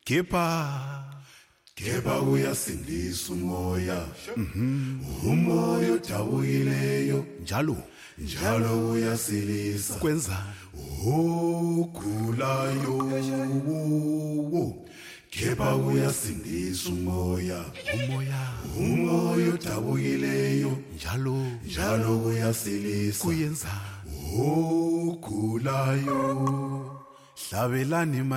Kepha uyasindisa umoya, umoya odabukileyo, njalo uyasilisa, kwenzani ogulayo. Kepha uyasindisa umoya, umoya odabukileyo, njalo uyasilisa, kuyenzani ogulayo. hlabelani